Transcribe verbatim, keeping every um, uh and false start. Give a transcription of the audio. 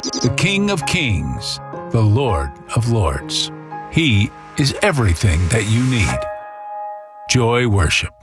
the King of Kings, the Lord of Lords. He is everything that you need. Joy Worship.